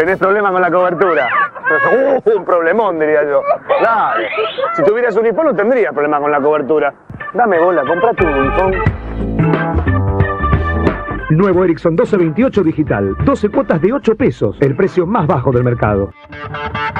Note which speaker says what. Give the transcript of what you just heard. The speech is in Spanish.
Speaker 1: ¿Tenés problema con la cobertura? Un problemón, diría yo. Dale. Si tuvieras un iPhone no tendrías problema con la cobertura. Dame bola, comprate un iPhone.
Speaker 2: Nuevo Ericsson 1228 digital. 12 cuotas de 8 pesos. El precio más bajo del mercado.